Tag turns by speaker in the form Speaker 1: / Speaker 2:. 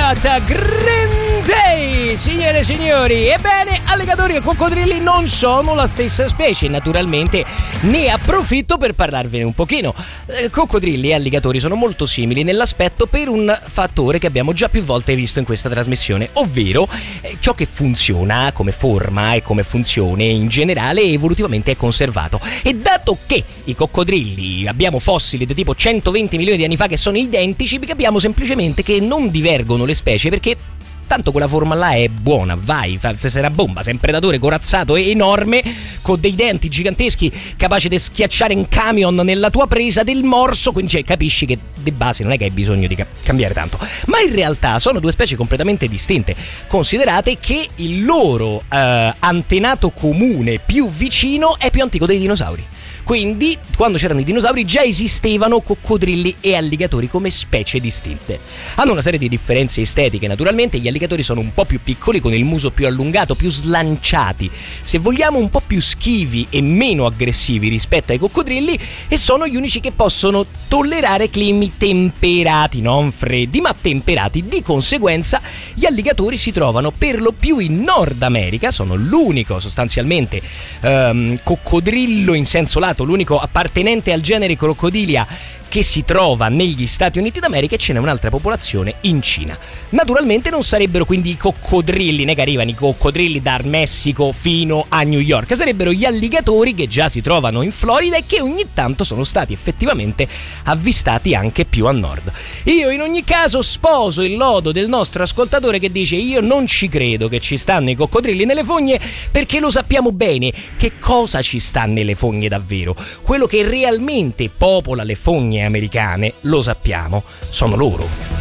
Speaker 1: Not Green Day, signore e signori. Ebbene, alligatori e coccodrilli non sono la stessa specie, naturalmente ne approfitto per parlarvene un pochino. Coccodrilli e alligatori sono molto simili nell'aspetto per un fattore che abbiamo già più volte visto in questa trasmissione, ovvero ciò che funziona come forma e come funzione in generale evolutivamente è conservato. E dato che i coccodrilli abbiamo fossili di tipo 120 milioni di anni fa che sono identici, capiamo semplicemente che non divergono le specie, perché tanto quella forma là è buona, vai, se sarà bomba, sei un predatore corazzato e enorme, con dei denti giganteschi, capace di schiacciare un camion nella tua presa del morso, quindi capisci che di base non è che hai bisogno di cambiare tanto. Ma in realtà sono due specie completamente distinte. Considerate che il loro antenato comune più vicino è più antico dei dinosauri. Quindi, quando c'erano i dinosauri già esistevano coccodrilli e alligatori come specie distinte. Hanno una serie di differenze estetiche, naturalmente. Gli alligatori sono un po' più piccoli, con il muso più allungato, più slanciati, se vogliamo un po' più schivi e meno aggressivi rispetto ai coccodrilli, e sono gli unici che possono tollerare climi temperati, non freddi ma temperati. Di conseguenza gli alligatori si trovano per lo più in Nord America, sono l'unico sostanzialmente coccodrillo in senso lato, l'unico appartenente al genere Crocodilia che si trova negli Stati Uniti d'America, e ce n'è un'altra popolazione in Cina. Naturalmente non sarebbero quindi i coccodrilli, né che arrivano i coccodrilli dal Messico fino a New York, sarebbero gli alligatori che già si trovano in Florida e che ogni tanto sono stati effettivamente avvistati anche più a nord. Io in ogni caso sposo il lodo del nostro ascoltatore che dice: io non ci credo che ci stanno i coccodrilli nelle fogne, perché lo sappiamo bene che cosa ci sta nelle fogne davvero. Quello che realmente popola le fogne americane, lo sappiamo, sono loro.